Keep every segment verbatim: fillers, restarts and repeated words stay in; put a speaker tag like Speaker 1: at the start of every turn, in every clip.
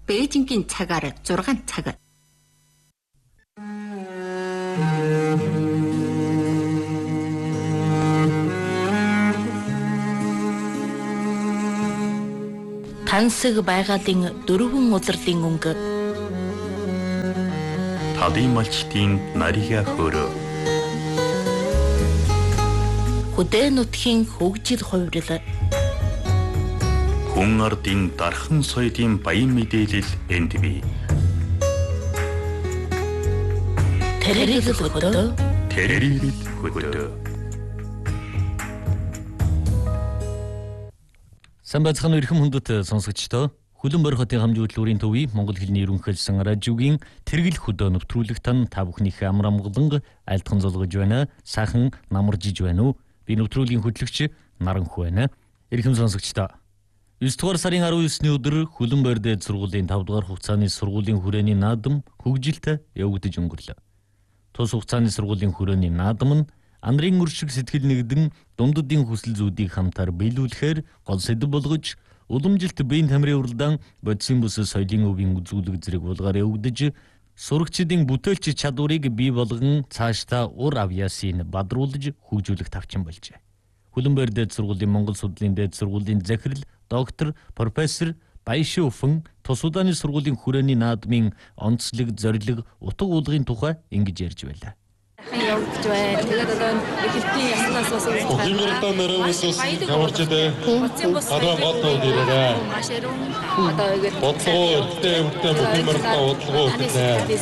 Speaker 1: Бээжингийн цагаар зургаан цаг. Тансаг байгалийн дөрвөн улирлын өнгө.
Speaker 2: Талын малчтын нарига хөрөө.
Speaker 1: Хөдөө нутгийн хөгжил хувирал.
Speaker 2: Хүн ардын дархан соёлын баян мэдээлэл энд бий.
Speaker 1: Тэрэгэл хөдөө.
Speaker 2: Тэрэгэл хөдөө.
Speaker 3: Самбайцхан өрхөм хүндэт сонсогчдоо Хүлэн Бор хотын хамжуулт лүүрийн төвийн Монгол хэлний ерөнхийлсөн радиогийн Тэрэгэл хөдөө нэвтрүүлэгт та бүхнийхээ амар амгалан айлтхан золгож байна. Сайхан намаржиж байна уу? Би нэвтрүүлгийн хөтлөгч Наранху байна. Эрхэм сонсогчдоо девять дугаар сарын аравын есний өдөр Хүлэн Бор дээд сургуулийн тавь дугаар хугацааны сургуулийн хүрээний наадам хөгжилтэй явагдаж өнгөрлөө. Тус хугацааны сургуулийн хүрээний наадам нь Андрын өршиг сэтгэл нэгдэн дунддын хүсэл зүүдийг хамтаар биелүүлэхээр гол сэдэв болгож уламжилт биеийн тамирын уралдаан бодисын бүс соёлын өвийн үзүүлэг зэрэг булгаар явагдаж сурагчдын бүтээлч чадварыг бий болгон цаашдаа ур авьяасыг бадруулж хөгжүүлэх тавчин болжээ. Хүлэн Бор дээд сургуулийн Монгол судлалын дээд сургуулийн захирал доктор профессор Баяшин Уфан тус удааны сургуулийн хүрээний наадмын онцлог зорилго утга уулгын тухай ингэж ярьж байлаа.
Speaker 4: явагдаж байна. Тэгээд одоо эхлэлтийн яснаас бас үүсэж байна.
Speaker 5: Химэрдэн нэрээс яварч дээ. Араа гот өгөөрэй.
Speaker 4: Маш яруу одоо ингэж
Speaker 5: бодлого өртөө өртөө химэрдэн бодлого өгдөө.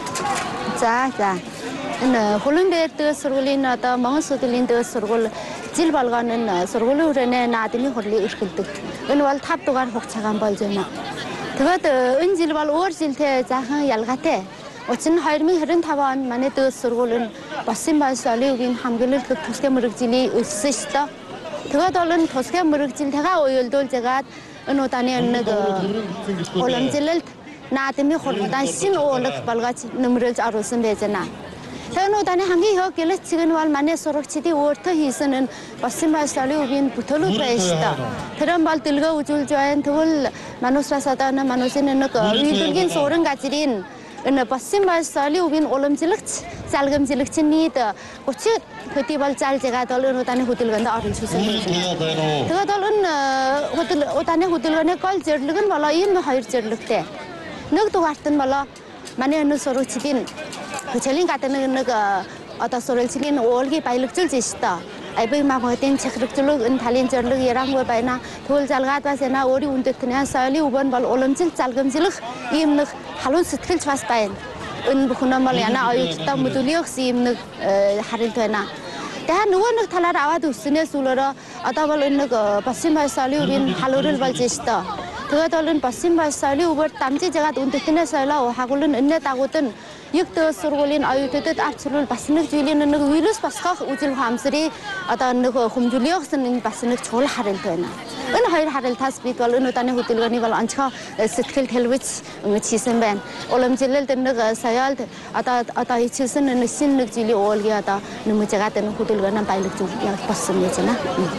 Speaker 6: За за. Энэ Хүлэн Бор дээд сургуулийн одоо Монгол судлалын дээд сургууль жил болгоно энэ сургуулийн хүрээний наадмын хурлыг эрхэлдэг. Энэ бол тавь дугаар хугацаагаан болж байна. Тэгээд энэ жил бол өөр жилтэй заахан ялгаатай. Учир нь two thousand twenty-five онд манай дээд сургууль нь Босын баяр соёлын өвийн хамгаалалт тусгай мэргэжлийн өссөн шүү дээ. Тэгээд бол энэ тусгай мэргэжилтэйгээ уялдуулж ягаад энэ удааны нэг уламжлалт наадмын хурлаа шинэ уулах болгож нэмрэлж оруулсан байж байна. Тэгээд энэ удааны хамгийн их гэлэцэг нь бол манай сурагчдын өөртөө хийсэн энэ Босын баяр соёлын өвийн бүтээлүүд байна шүү дээ. Тэр нь бол дэлгөө үзүүлж байна. Тэгвэл манусраас одоо манусын нэг үйлдвэрийн суурин газрын энэ Босын баяр соёлын өвийн уламжлагч залгамжлагчны thirty хөдий бол заалж ягаад бол энэ удааны хөдөлгөөнд оруулж хийсэн юм. Тэгээд бол энэ удааны хөдөлгөөний гол зорилго нь болоо ийм хоёр зорилготой. Нэг дугаарт нь болоо манай энэ сурагчдын хичээлийн гадна нэг одоо сурагчдын уулгийг баялагжуулж байна. Айбыг магадын чахрагчлог энэ талын зорилго ярангүй байна. Тэгвэл залгаад бас яна өөрийн үндэтгэн соёлын өвөн бол уламжлалт залгамжлах ийм нэг халуун сэтгэлж бас байна. Энэ бүхэн бол яна оюуттай мөдөлөх ийм нэг харилт байна. Тэгэхээр нөгөө нэг талаар аваад өснөөс үлээрээ одоо бол энэ нэг Босын баяр соёлын өвийн халуурал болж байна. Тэгээд бол энэ Босын баяр соёлын өвөөр дамжиж ягаад үндэтгэн соёлоо хагуулн энэ дагууд нь яг дээд сургуулийн оюутнуудад авч сурвал бас нэг жилийн нэг вирус босгох үзэл ухаамсарыг одоо нэг хэмжүүлэхсэн энэ бас нэг чухал харилт байна. Энэ хоёр харилтаас бид бол энэ удааны хөдөлгөөнийг бол онцгой сэтгэл хэлбэж ингэж хийсэн байна. Уламжлалт нэг соёлд одоо одоо хийсэн нэг шинэ нэг жилийн уулгийн одоо нэмж ягаад энэ хөдөлгөөнөө баялагжуулах болсон гэж байна.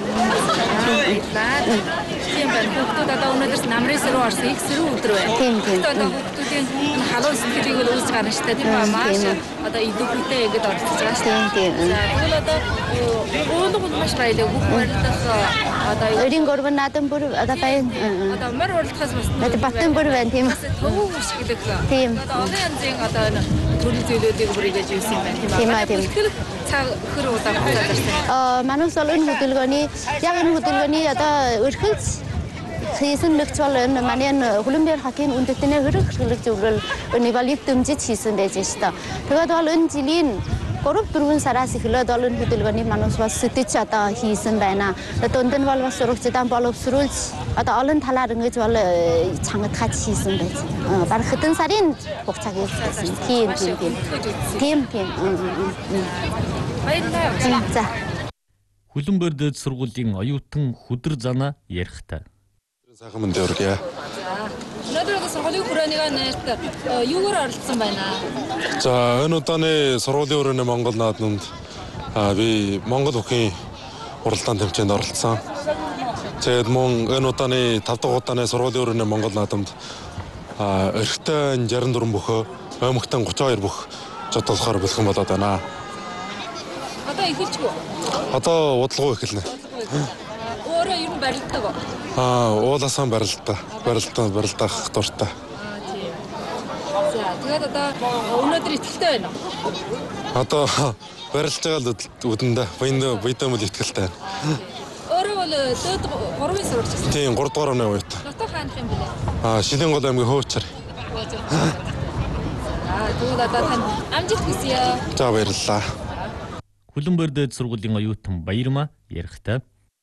Speaker 4: Тийм байна. Хүүхдүүд одоо өнөөдөр намрын сэрүү орсон их сэрүү өдөр байна.
Speaker 6: Тийм тийм.
Speaker 4: Одоо хүүхдүүдийн халуун сэтгэлийг бол үүсэж гарна шүү дээ. Тийм ба маш одоо идэвхтэй ингэж орцож байгаа шүү дээ.
Speaker 6: Тийм.
Speaker 4: За тэгвэл одоо уулын маш баялаг бүх барилдах одоо
Speaker 6: өрийн гурван наадам бүр одоо байна.
Speaker 4: одоо мөр уралдахаас бас
Speaker 6: Надад баттан бүр байна тийм.
Speaker 4: төвөг шиг гэдэг.
Speaker 6: Тийм.
Speaker 4: Одоо олон янзын одоо төрөл зүйлүүдийг бүрийгэж юусэн юм байна.
Speaker 6: Тийм аа тийм.
Speaker 4: Цаг хөр удаа хугацаанд
Speaker 6: Аа манайс бол энэ хөдөлгөөний яг энэ хөдөлгөөний одоо өрхөлж хийсэн нэгч бол энэ манай Хүлэн Бор хотын үндэстний хөрөг хэрэглэх зөвлөл энэ валид дэмжиж хийсэн байж байна. Тэгээд бол энэ жилийн three four сараас эхлээд бол энэ хөдөлгөөний манайс бас сэтгэж одоо хийсэн байна. Дунд нь бол бас сурагчдаа боловсруулж одоо олон талаар ингэж бол чангадгаж хийсэн байж. Бараг хэдэн сарын хугацааг хийсэн. Тийм тийм тийм. Тийм тийм.
Speaker 4: баярлалаа.
Speaker 6: За.
Speaker 3: Хүлэн Бор дээд сургуулийн оюутан хөдөр занаа ярихтай.
Speaker 5: Сайхан мэнд өргөе.
Speaker 4: Өнөөдөр одоо сургуулийн хүрээнийг нэрт юугаар оролцсон байна?
Speaker 5: За энэ удааны сургуулийн хүрээний Монгол наадманд би Монгол өхийн уралдаан тэмцээнд оролцсон. Тэгээд мөн энэ удааны тавд дахь удааны сургуулийн хүрээний Монгол наадамд а эрэгтэй шестьдесят четыре бөхөө, оймогтой тридцать two бүх жодолохоор бэлхэн болоод байна.
Speaker 4: Одоо эхэлчихв.
Speaker 5: Одоо удалгүй эхэлнэ.
Speaker 4: Өөрөө ер нь барилддаг уу?
Speaker 5: Аа, уулаасаа барилдаа. Барилдаа, барилдаах дуртай.
Speaker 4: Аа тийм. За тэгээд одоо өнөөдөр ихтэй байна уу?
Speaker 5: Одоо барилж байгаа л үдэндээ баяндаа баядаа мөл ихтэй байна.
Speaker 4: Өөрөө бол дээд гурван сурагч гэсэн.
Speaker 5: Тийм, три дугаар оны үед.
Speaker 4: Дотоо хаанах юм бэлээ?
Speaker 5: Аа, Шилэнгол аймгийн Хөөчөр.
Speaker 4: Аа тэгвэл одоо тань амжилт хүсье.
Speaker 5: За баярлалаа.
Speaker 3: Хүлэмбэр дээд сургуулийн оюутан Баярмаа ярихтаа.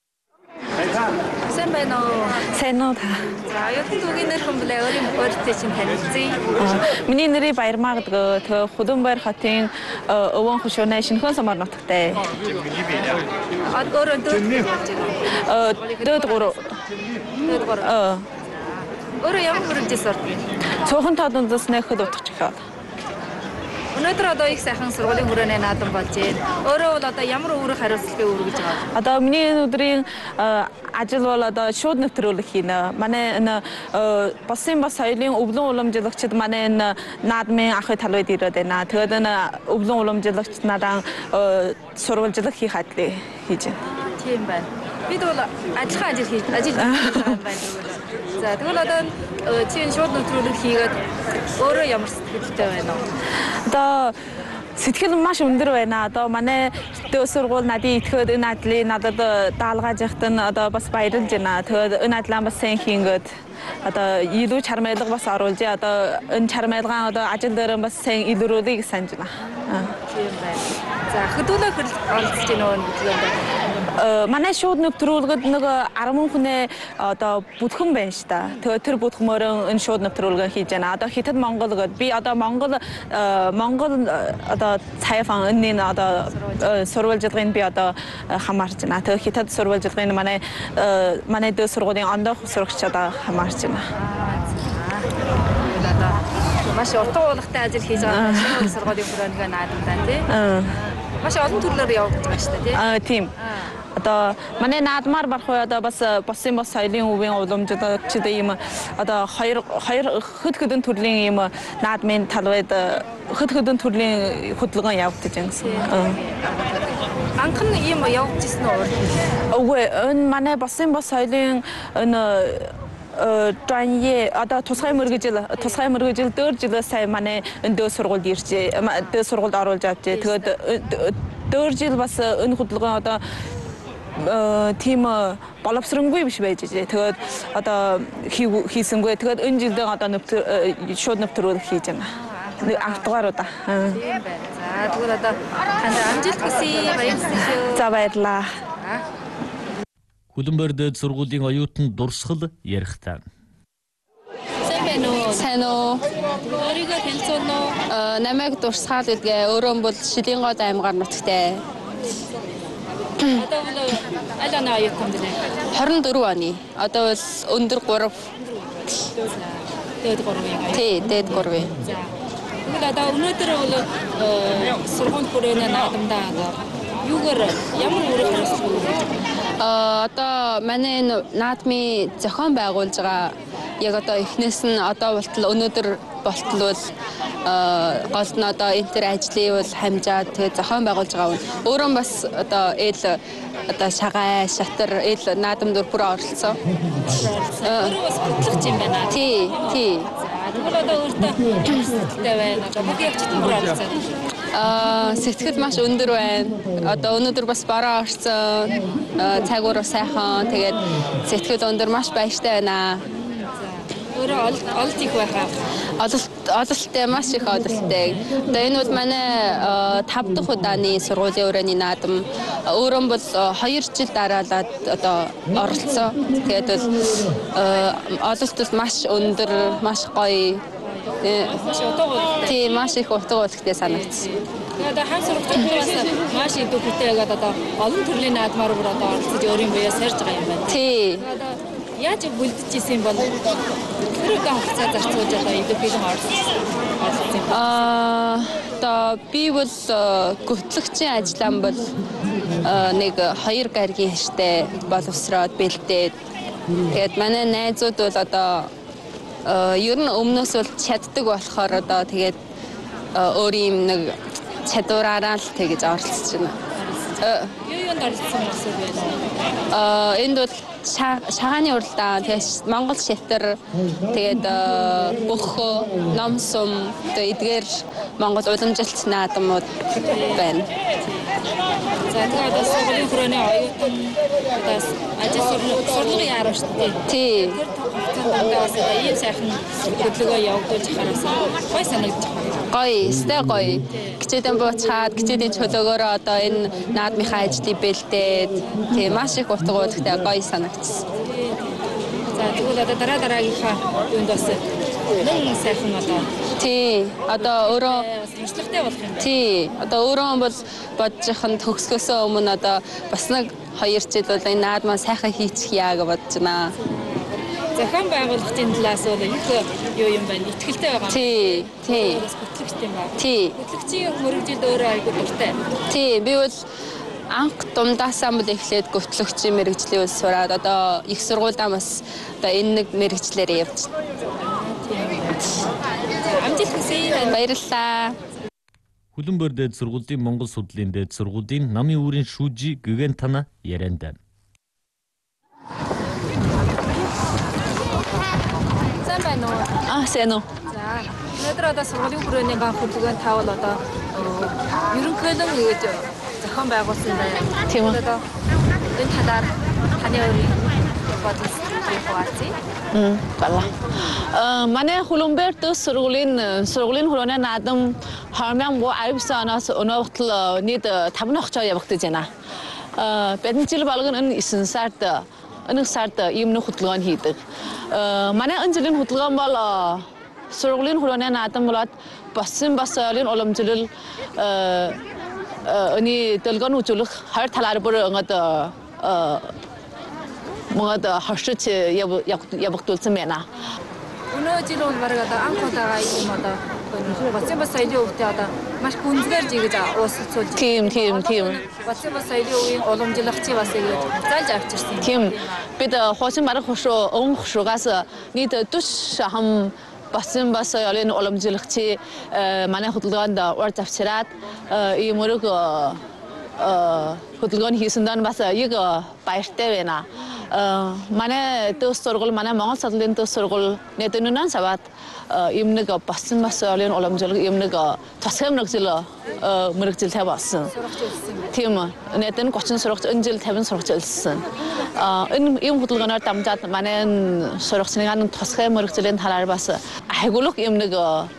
Speaker 4: Сайн байна уу?
Speaker 7: Сайн уу та.
Speaker 4: За оюутан түүгийн нэр хүн блэ өөрийн өөртөө чинь танилцъя.
Speaker 7: Миний нэрийг Баярмаа гэдэг. Тэгээ Хүлэмбэр хотын Өвөн хушууны Шинхэн самар нутагтай.
Speaker 4: Аа өөрөө дээд
Speaker 7: Э дэд гурав.
Speaker 4: дээд гурав.
Speaker 7: Э
Speaker 4: Өөрөө ямар хүрэлцээс сурдаг?
Speaker 7: цөөхөн тоод үндэснээ хэд утгач ихээ.
Speaker 4: Өнөөдөр одоо их сайхан сургуулийн хүрээний наадам болж байна. Өөрөө бол одоо ямар өөрөөр хариуцлагыг өргөж байгаа?
Speaker 7: Одоо миний өдрийн ажил бол одоо шууд нэвтрүүлэг хийнэ. Манай энэ босын бас соёлын өвлөн уламжлагчид манай энэ наадмын ахыг талбайд ирээд байна. Тэгээд энэ өвлөн уламжлагч надад сурвалжлах хийх ажлыг хийж байна.
Speaker 4: Тийм байна. Бид бол ажиллах ажил хийж ажил хийж байгаа байна. За тэгвэл одоо чинь шууд нэвтрүүлэг хийгээд өөрөө ямар сэтгэлтэй байна уу?
Speaker 7: Одоо сэтгэл маш өндөр байна. Одоо манай дээд сургууль надад итгэхэд энэ ажлыг надад даалгаж явахт нь одоо бас баярлж байна. Тэгээд энэ ажлаа бас сайн хийгээд одоо илүү чармайлга бас оруулж одоо энэ чармайлгаан одоо ажил дээр бас сайн илрүүлэхийг санаж байна.
Speaker 4: Тийм байна. За хөдөлгөөн оролцож байна уу хөдөлгөөнд?
Speaker 7: Манай шууд нэвтрүүлгэд нэг арван хүнээ одоо бүтгэн байна шүү дээ. Тэгээ тэр бүтгэмөрөө энэ шууд нэвтрүүлгээ хийж байна. Одоо хятад Монгол гэдэг би одоо Монгол Монгол одоо цайфан энэ одоо сурвалжлагын би одоо хамаарч байна. Тэгээ хятад сурвалжлагын манай манай дээд сургуулийн ондох сурагч одоо хамаарч байна.
Speaker 4: Маш утга уулахтай ажил хийж байгаа шинэ сургуулийн хүрээний наадамтай тий. Маш олон төрлөөр явагдаж байгаа шүү дээ тий.
Speaker 7: Аа тийм. Одоо манай наадмаар барах уу одоо бас босын бос соёлын өвийн уламжлагчид ийм одоо хоёр хоёр хэд хэдэн төрлийн ийм наадмын талбайд хэд хэдэн төрлийн хөдөлгөөн явагдаж байна гэсэн.
Speaker 4: Анхан ийм явагдаж ирсэн үү?
Speaker 7: Үгүй энэ манай босын бос соёлын энэ专业 одоо тусгай мөргөжил тусгай мөргөжил дөр жил сая манай дээд сургуульд ирж дээд сургуульд оруулж авчээ. Тэгээд дөр жил бас энэ хөдөлгөөн одоо тийм боловсронгүй биш байж дээ. Тэгээд одоо хийсэнгүй. Тэгээд энэ жилдээ одоо шууд нэвтрүүлэг хийж байна. Автогаруудаа.
Speaker 4: Тийм байна. За тэгвэл одоо танд амжилт хүсье. Баярлалаа.
Speaker 7: За баярлалаа.
Speaker 3: Хүлэмбэр дээд сургуулийн оюутан Дурсгал ярихтаа.
Speaker 4: Сайн байна уу?
Speaker 8: Сайн уу?
Speaker 4: Өөрийгөө танилцуулна уу?
Speaker 8: Э намайг Дурсгал гэдгээ. Өөрөө бол Шилэнгол аймгаар нутагтай.
Speaker 4: Одоо бол аль оны оюутан бэ?
Speaker 8: twenty four оны. Одоо бол өндөр three.
Speaker 4: Дээд гурвын оюутан.
Speaker 8: Тий, дээд three.
Speaker 4: За. Тэгвэл одоо өнөөдөр бол сургууль хүрээний наадамдаа одоо юугаар ямар өөрөөр хариуцлага өгөх вэ?
Speaker 8: Э одоо манай наадмын зохион байгуулж байгаа яг одоо эхнээс нь одоо болтол өнөөдөр болтол бол гол нь одоо энэ төр ажлыг бол хамжаад тэгээ зохион байгуулж байгаа. Өөрөө бас одоо ээл одоо шагай, шатар ээл наадамд бүр оролцсон.
Speaker 4: Өөрөө бас хөтлөгч юм байна.
Speaker 8: Тий, тий.
Speaker 4: Тэгвэл одоо өөртөө сэтгэлтэй байна. Одоо бүх явцад бүр оролцсон.
Speaker 8: Аа сэтгэл маш өндөр байна. Одоо өнөөдөр бас бараа орсон. Цаг уураа сайхан. Тэгээд сэтгэл өндөр маш баяртай байна.
Speaker 4: Өөрөө олд их байхаа.
Speaker 8: Одолт одолттой маш их одолттой. Одоо энэ бол манай тав дахь удааны сургуулийн өрөөний наадам. Өөрөө бол хоёр жил дараалаад одоо оролцсон. Тэгээд бол одолт бол маш өндөр, маш гоё.
Speaker 4: Маш утга уулахтай.
Speaker 8: Тийм маш их утга уулахтай санагдсан.
Speaker 4: Тэгээд хаан сургуульд бас маш идэвхтэй гэдэг одоо олон төрлийн наадмаар бүр одоо оролцож өөрийн биеэ сарж байгаа юм байна.
Speaker 8: Тий.
Speaker 4: Одоо яаж бүлдчихсэн бол хэрэг хугацаа зарцуулж одоо идэвхтэй оролцсон.
Speaker 8: Аа одоо би бол гүтлэгчийн ажиллаан бол нэг хоёр гаригийн хаштай боловсроод бэлдээд тэгээд манай найзууд бол одоо ер нь өмнөөс бол чаддаг болохоор одоо тэгээд өөрийн юм нэг чадвараараа л тэгэж оролцож байна.
Speaker 4: Юу юунд оролцсон гэсэн бэ?
Speaker 8: Аа энд бол шагааны уралдаан, тэгээд Монгол шатар, тэгээд бөхөө, ном сум, тэгээд эдгээр Монгол уламжилт наадмууд байна.
Speaker 4: За тэгээд одоо сургуулийн хүрээний оюутан одоо ажил сургуулийн яарав шүү дээ.
Speaker 8: Тий.
Speaker 4: Тэр хугацаанд бас ийм сайхан хөдөлгөөн явагдуулж харахаас гой санагдаж байна.
Speaker 8: Гоё, сте гоё. Гिचээдэн буучаад, гिचээдийн чөлөөгөөрөө одоо энэ наадмынхаа ажлыг бэлдээд тий маш их утга учиртай гоё санагдсан.
Speaker 4: За тэгвэл одоо дараа дараагийнхаа юунд бас нэг сайхан одоо
Speaker 8: тий одоо өөрөө
Speaker 4: бас туршлагатай болох юм.
Speaker 8: Тий одоо өөрөө бол бодож хахад төгсгөөсөө өмнө одоо бас нэг хоёр жил бол энэ наадмаа сайхан хийчих яа гэж бодож байна.
Speaker 4: Зохион байгуулагчийн талаас бол их юу юм байна? Итгэлтэй байгаа.
Speaker 8: Тий, тий.
Speaker 4: Бас хөтлөгчтэй юм байна.
Speaker 8: Тий.
Speaker 4: Хөтлөгчийн мөрөгжилд өөрөө айгүй дуртай.
Speaker 8: Тий, би бол анх думдаасаа бол эхлээд хөтлөгчийн мэрэгжлийн үйл сураад одоо их сургуульдаа бас одоо энэ нэг мэрэгчлэр явж.
Speaker 4: Амжилт хүсье.
Speaker 8: Баярлалаа.
Speaker 3: Хүлэмбэр дээд сургуулийн Монгол судлалын дээд сургуулийн намын үүрийн шүүжи Гүгэн Тана ярианд.
Speaker 4: Сайн байна уу?
Speaker 7: Аа, сайн уу.
Speaker 4: За, өнөөдөр одоо сургуулийн хүрээний ганц хөдөлгөөнд тавал одоо ерөнхийлөн ингэж зохион байгуулсан байна.
Speaker 7: Тийм үү.
Speaker 4: Одоо энэ талаар таны өөрийн бодол сэтгэлийг хуваалцъя.
Speaker 7: 음, 빨라. 어, 만에 홀롬베르트 surgulin surgulin 홀로네 나담 하면 뭐 알비사나서 어느 호텔 니드 답너쳐 야박되잖아. 어, 배든질 발근은 있은 살때 어느 살때 임는 호텔간 히드. 어, 만에 언질린 호텔간 발 surgulin 홀로네 나담 몰라 버슨 버설린 올럼질을 어, 어, 아니 들건 우줄을 할 탈아를 보러 응어도 어 뭔가 더 하시치 야부 야박돌쯤에나
Speaker 4: Өнөө жил бол бараг одоо анх удаага ийм одоо Бацын бас соёлын өвдөө одоо маш гүнзгэр жигэж уусгацуулж
Speaker 7: тийм тийм тийм
Speaker 4: Бацын бас соёлын үеийн уламжлагчийг бас ингэж зааж авчирсан.
Speaker 7: тийм бид хочин барах хошоо өн хошоогаас нийт түш хам Бацын бас соёлын уламжлагчи манай хөдөлгөөнд орж авчираад ийм мөрөг хөдөлгөөний хийсэндээ бас яг баяртай байна. манай төс сургууль манай Монгол судлалын төс сургууль нэдэнүүнэн сават ийм нэг басан бас соёлын уламжлал ийм нэг тусгай мэрэгжил мэрэгжил тавьсан. Тийм нэдэн гочин сурагч өнжил тавин сурагч илсэн. энэ ийм хөдөлгөөнөөр дамжаад манай сурагчны тусгай мэрэгжлийн талаар бас айгуулах ийм нэг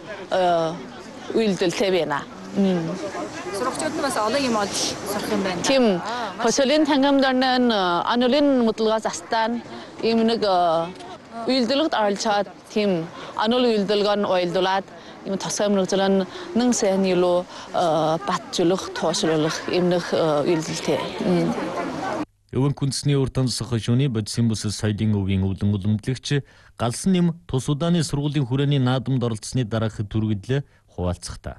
Speaker 7: үйлдэлтэй байна.
Speaker 4: Сурагчид нь бас олон юм олж сурах юм байна.
Speaker 7: Тийм. Хөсөлийн тангамдарны анулын мөдлөгөөс астан ийм нэг үйлдэлд оролцоод тийм анул үйлдэлгэн ойлдуулаад ийм тусгай мэрэгжлийн нэн сайн илүү батжуулах, тооцоолох ийм нэг үйлдэлтэй.
Speaker 3: Өвөн күнсний урд тансах шөнийн бодисын бус соёлын өвийн өвлөн уламжлагч галсан нэм тус удааны сургуулийн хүрээний наадамд оролцсны дараах түргэдлээ хуваалцахтаа.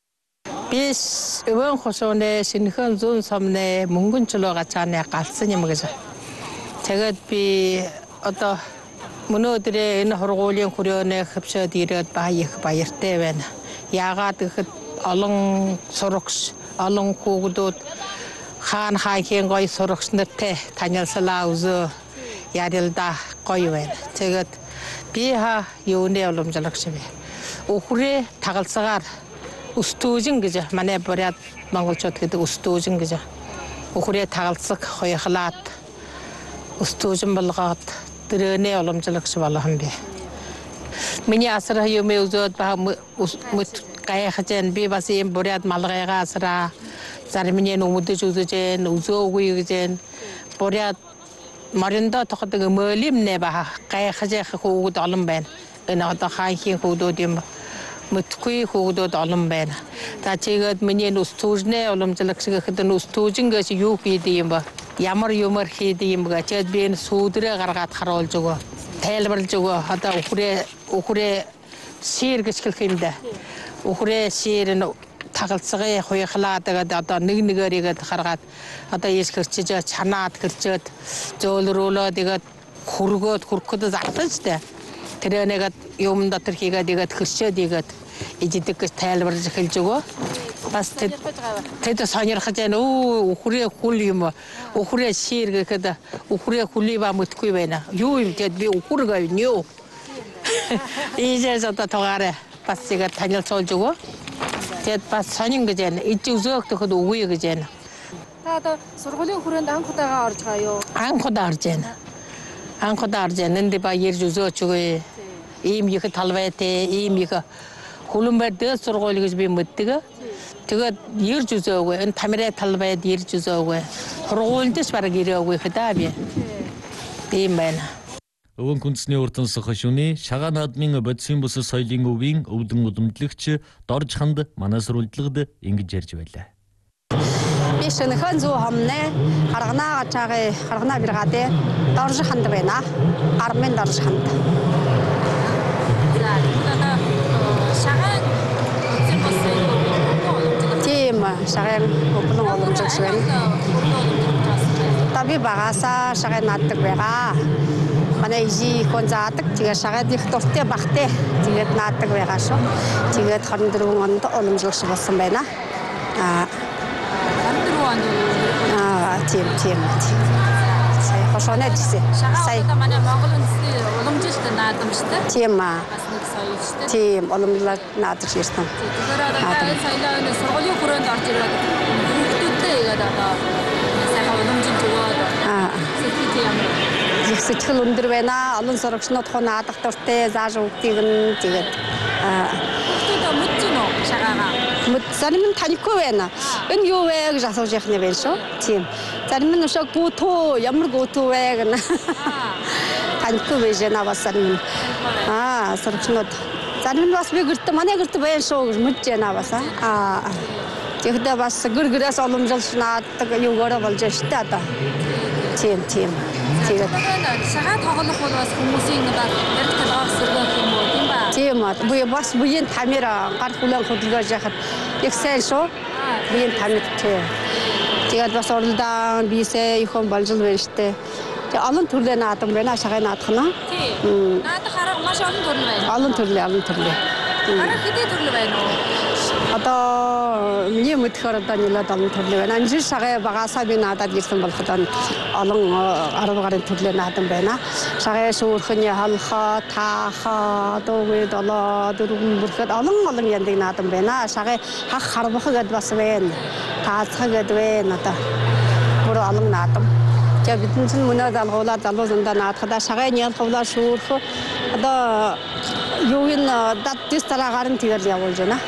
Speaker 9: Бис өвөн хошооны шинхэн зүүн сомны мөнгөн чөлөө гацааны галсан юм гэж. Тэгээд би одоо өнөөдөр энэ сургуулийн хүрээний хөвшөөд ирээд баях баяртай байна. Яагаад гэхэд олон сурагч, олон хүүхдүүд хаан хайхийн гоё сурагч нартай танилцлаа үзөө ярилда гоё байна. Тэгээд би ха юуны уламжлагч бэ. Өхрээ тагалцаагаар Устүүжин гэж манай буряд монголчууд гэдэг устүүжин гэж. Өхрээ тагалцаг хоёхлаад устүүжин болгоод дөрөнөө уламжлагч болгосон бэ. Миний асар юм үзээд ба мэт гайхаж би бас юм буряд малгайгаа асраа зармины нүмөдөж үзэж үзөөгүй гэж буряд мариндо тохдаг мөлимнэ ба гайхаж хүүгд олон байна. Энэ одоо хаанхийн хүүхдүүд юм Мөтгүй хүүхдүүд олон байна. Та чигээд миний устүүжнээ уламжлагч гэхэд устүүжин гэж юу хийдэг юм бэ? Ямар юмар хийдэг юм бэ? Чигээд би энэ сүүдрээ гаргаад харуулж өгөө. Тайлбарлаж өгөө. Одоо өхрээ өхрээ шир гэж хэлэх юм да. Өхрээ шир нь тагалцгай хуйхлаа тэгээд одоо нэг нэгээрийгээд харгаад одоо ийш хэрчиж чанаад хэрчээд зөөлрүүлөө тэгээд хүргөөд хүрхэхэд зартаж тэ. тэр нэгэд юм дотор хийгээд игээд хөрчөөд игээд ижидэг гэж тайлбарлаж эхэлж өгөө. Бас тэд тэд сонирхож байна. Өө өхрээ хүл юм. Өхрээ шир гэхэд өхрээ хүлийва мэдгүй байна. Юу юм гээд би өхөр гавь юу. Ийжээс одоо тугаараа бас игээд танилцуулж өгөө. Тэгэд бас сонин гэж байна. Иж үзөөх төхөд үгүй гэж байна.
Speaker 4: Та одоо сургуулийн хүрээнд анх удаага орж байгаа юу?
Speaker 9: Анх удаа орж байна. Анх удаа орж байна. Энд ба ярьж үзөөч үгүй. Ийм их талбайтай, ийм их хөлбөмбөр дээл сургууль гэж би мэддэг. Тэгээд ярьж үзөөгүй. Энэ тамираа талбайд ярьж үзөөгүй. Сургуульдээс бараг ирээгүй хадаа би. Тийм байна.
Speaker 3: Өвөн күнсний уртансах шүний шагаа наадмын бодисын бус соёлын өвийн өвдөн удамдлагч Дорж ханд манай сурвалжлагад ингэж ярьж байлаа.
Speaker 10: Би шинэхэн зүү хомнэ харганаа гачаагийн харганаа биргаадэ Дорж ханд байна. Армын Дорж ханд.
Speaker 4: За одоо шагаа бодисын бус
Speaker 10: Тийм шагаа өвдөн удамдлагч байна. Таби багасаа шагаа нааддаг байгаа. Манай ижи хон заадаг. Тэгээд шагаад их дуртай багтай. Тэгээд наадаг байгаа шүү. Тэгээд хорин дөрвөн онд уламжлагч болсон байна. Аа.
Speaker 4: хорин дөрвөн онд
Speaker 10: Аа, тийм тийм. Сая хошоноо дисэ.
Speaker 4: Сая манай Монгол үндэсний уламжилт наадамжтай.
Speaker 10: Тийм аа.
Speaker 4: Бас нэг соёлчтой.
Speaker 10: Тийм уламжлал наадаг ширтэн.
Speaker 4: Тэгэхээр одоо саяны сургуулийн хүрээнд орж ирээд хүүхдүүдтэй игээд одоо сайхан уламжилт өгөөд
Speaker 10: Аа.
Speaker 4: сэтгэл юм.
Speaker 10: Их сэтгэл өндөр байна. Олон сурагчнууд хоо наадах дуртай зааж өгдөг нь тэгээд аа.
Speaker 4: Хүүхдүүд мэдж гинөө шагаагаа.
Speaker 10: Мэд зарим нь танихгүй байна. Энэ юу вэ гэж асууж яах нь байна шүү. Тийм. Зарим нь өшөө гүтөө ямар гүтөө вэ гэнэ. Танихгүй байж байна бас зарим нь. Аа, сурагчнууд. Зарим нь бас би гэртээ манай гэртээ байна шүү гэж мэдж байна бас аа. Тэгэхдээ бас гэр гэрээс уламжилж наадаг юугаар болж штэ одоо. Тийм тийм. Тэгээд
Speaker 4: шагаа тоглох бол бас хүмүүсийн ярьж талаас сэргэх юм уу тийм ба?
Speaker 10: Тийм аа. Би бас биеийн тамира гар хүлэн хөдөлгөөж яхад их сайн шүү. Биеийн тамир тий. Тэгээд бас уралдаан бисээ их хүн болж байна штэ. Тэг олон төрлийн наадам байна шагаа наадах нь.
Speaker 4: Тийм. Наадах арга маш олон төрөл байна.
Speaker 10: Олон төрлийн олон төрлийн.
Speaker 4: Арга хэдий төрөл байна уу?
Speaker 10: Одоо миний мэдхээр одоо нэлээд олон төрлийн байна. Анжир шагаа багасаа би наадад ирсэн болоход олон арав гарын төрлийн наадам байна. Шагаа шүүрхний халхаа, таахаа, дуугүй долоо, дөрвөн бүрхэд олон олон яндаг наадам байна. Шагаа хах харбах гэдээ бас байна. Таацхаг гэдээ байна одоо. Бүр олон наадам. Тэгээд бидний чинь мөнөө залгуулаад залуу зандаа наадахад шагаа нялхуулаа шүүрх одоо юу ин дат дэс тараагаар нь тэгэл явуулж байна.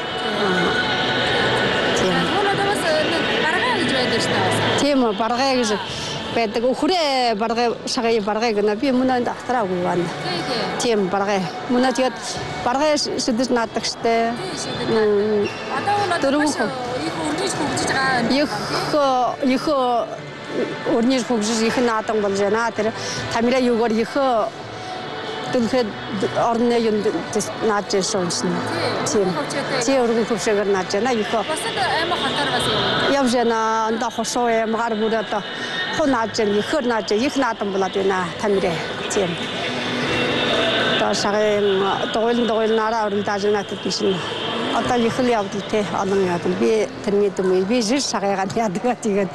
Speaker 10: Тийм баргай гэж байдаг. Өхрөө баргай шагаа баргай гэнэ би мөнөнд ахтраагүй байна. Тийм баргай. Мөнөө тэгээд баргай шидэж наадаг штэ.
Speaker 4: Одоо дөрвөн их өрнөж хөгжиж байгаа.
Speaker 10: Их их өрнөж хөгжиж их наадам болж байна. Тэр тамира юугаар их Түлхэд орны юм нааж шоонсон. Тийм. Тийм өргөн хөвшөөр нааж байна. Их.
Speaker 4: Бас аим хатар бас юм.
Speaker 10: Явж байна. Анда хошоо юм гар бүр одоо хуу нааж ихэр нааж их наадам болоод байна. Тамирэ. Тийм. Одоо шагаан дойл дойл нараа оролдож байна гэсэн. Одоо их л явдаг те. Олон явдаг. Би тэрний дүмээ би жир шагаагаад яадаг тэгээд.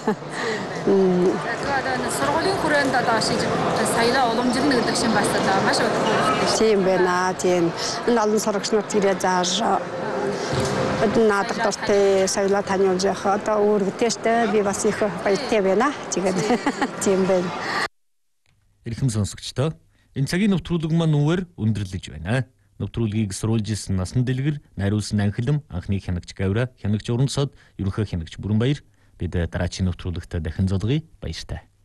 Speaker 4: Тэгээд сургуулийн хүрээнд одоо шиж саяла уламжлална гэдэг шиг бас одоо маш их хэрэгтэй.
Speaker 10: Тийм байна. Тийм. Энэ олон сурагчнууд ирээ зааж одоо наадах дуртай саяла таниулж явах одоо өөргөтэй штэ би бас их баяртай байна. Тэгээд тийм байна.
Speaker 3: Эрхэм сонсогчдоо энэ цагийн нэвтрүүлэг маань нүвэр өндөрлөж байна. Нэвтрүүлгийг сурвалж ирсэн насан дэлгэр, найруулсан анхлам, анхны хянагч Гавра, хянагч Уран сод, ерөнхий хянагч Бүрэнбаяр бид дараагийн нэвтрүүлэгт дахин золгоё. Баяртай.